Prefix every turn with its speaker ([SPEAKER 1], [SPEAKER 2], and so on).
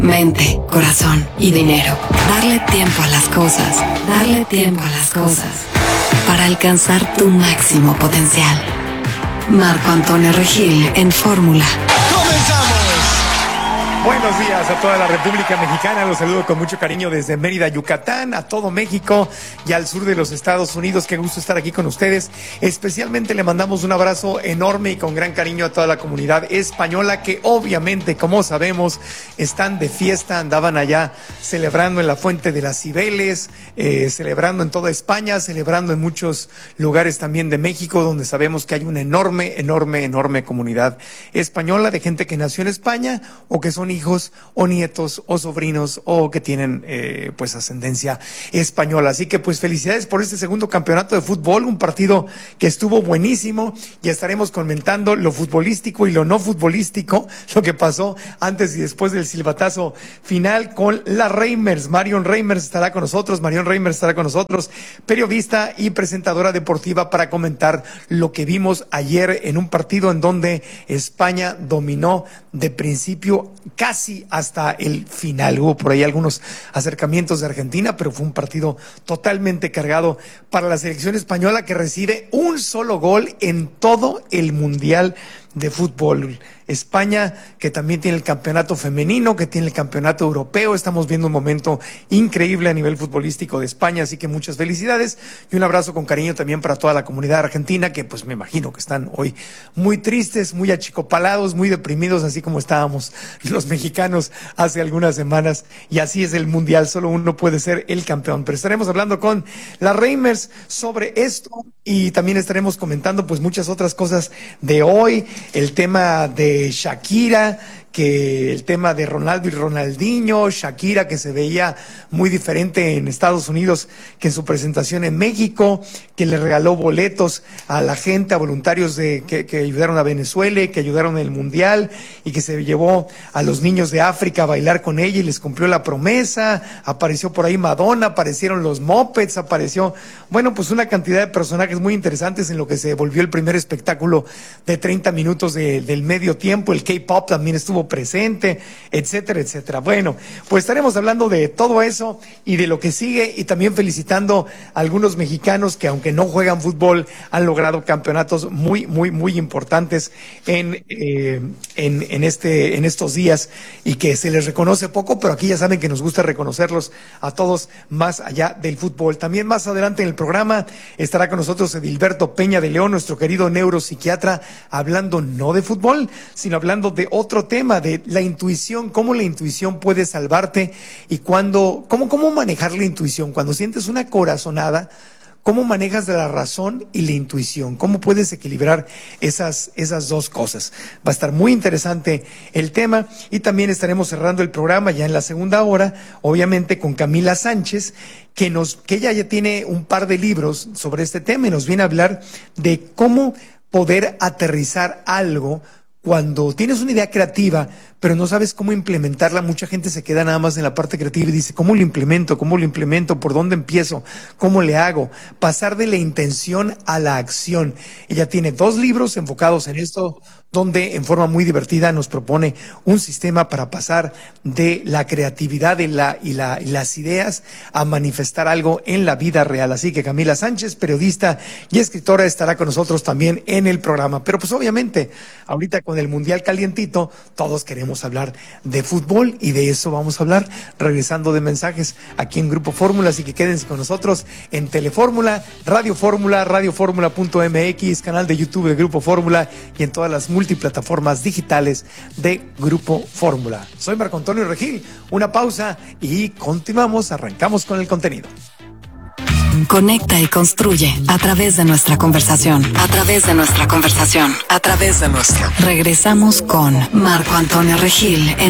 [SPEAKER 1] mente, corazón y dinero. Darle tiempo a las cosas. Darle tiempo a las cosas. Para alcanzar tu máximo potencial. Marco Antonio Regil en Fórmula.
[SPEAKER 2] ¡Comenzamos!
[SPEAKER 3] Buenos días a toda la República Mexicana, los saludo con mucho cariño desde Mérida, Yucatán, a todo México y al sur de los Estados Unidos. Qué gusto estar aquí con ustedes. Especialmente le mandamos un abrazo enorme y con gran cariño a toda la comunidad española que obviamente, como sabemos, están de fiesta, andaban allá celebrando en la Fuente de las Cibeles, celebrando en toda España, celebrando en muchos lugares también de México, donde sabemos que hay una enorme comunidad española de gente que nació en España o que son hijos o nietos o sobrinos o que tienen pues ascendencia española. Así que pues felicidades por este segundo campeonato de fútbol, un partido que estuvo buenísimo y estaremos comentando lo futbolístico y lo no futbolístico, lo que pasó antes y después del silbatazo final con la Reimers. Marion Reimers estará con nosotros, periodista y presentadora deportiva para comentar lo que vimos ayer en un partido en donde España dominó de principio casi hasta el final. Hubo por ahí algunos acercamientos de Argentina, pero fue un partido totalmente cargado para la selección española, que recibe un solo gol en todo el Mundial de Fútbol. España, que también tiene el campeonato femenino, que tiene el campeonato europeo. Estamos viendo un momento increíble a nivel futbolístico de España, así que muchas felicidades y un abrazo con cariño también para toda la comunidad argentina, que pues me imagino que están hoy muy tristes, muy achicopalados, muy deprimidos, así como estábamos los mexicanos hace algunas semanas. Y así es el Mundial, solo uno puede ser el campeón. Pero estaremos hablando con la Reimers sobre esto y también estaremos comentando pues muchas otras cosas de hoy, el tema de Shakira, que el tema de Ronaldo y Ronaldinho, Shakira que se veía muy diferente en Estados Unidos que en su presentación en México, que le regaló boletos a la gente, a voluntarios que ayudaron a Venezuela, que ayudaron en el Mundial, y que se llevó a los niños de África a bailar con ella y les cumplió la promesa. Apareció por ahí Madonna, aparecieron los Muppets, apareció, bueno, pues una cantidad de personajes muy interesantes en lo que se volvió el primer espectáculo de 30 minutos del medio tiempo. El K-pop también estuvo presente, etcétera. Bueno, pues estaremos hablando de todo eso y de lo que sigue, y también felicitando a algunos mexicanos que, aunque no juegan fútbol, han logrado campeonatos muy importantes en estos días, y que se les reconoce poco, pero aquí ya saben que nos gusta reconocerlos a todos más allá del fútbol. También más adelante en el programa estará con nosotros Edilberto Peña de León, nuestro querido neuropsiquiatra, hablando no de fútbol, sino hablando de otro tema, de la intuición, cómo la intuición puede salvarte y cómo manejar la intuición cuando sientes una corazonada. ¿Cómo manejas de la razón y la intuición? ¿Cómo puedes equilibrar esas dos cosas? Va a estar muy interesante el tema, y también estaremos cerrando el programa ya en la segunda hora, obviamente con Camila Sánchez, que ella ya tiene un par de libros sobre este tema y nos viene a hablar de cómo poder aterrizar algo cuando tienes una idea creativa, pero no sabes cómo implementarla. Mucha gente se queda nada más en la parte creativa y dice, ¿cómo lo implemento? ¿Por dónde empiezo? ¿Cómo le hago? Pasar de la intención a la acción. Ella tiene 2 libros enfocados en esto, donde en forma muy divertida nos propone un sistema para pasar de la creatividad y las ideas a manifestar algo en la vida real. Así que Camila Sánchez, periodista y escritora, estará con nosotros también en el programa. Pero pues obviamente, ahorita con el Mundial calientito, todos queremos hablar de fútbol, y de eso vamos a hablar regresando de mensajes aquí en Grupo Fórmula. Así que quédense con nosotros en Telefórmula, Radio Fórmula, radiofórmula.mx, canal de YouTube de Grupo Fórmula y en todas las multiplataformas digitales de Grupo Fórmula. Soy Marco Antonio Regil, una pausa y continuamos, arrancamos con el contenido.
[SPEAKER 1] Conecta y construye a través de nuestra conversación. Regresamos con Marco Antonio Regil en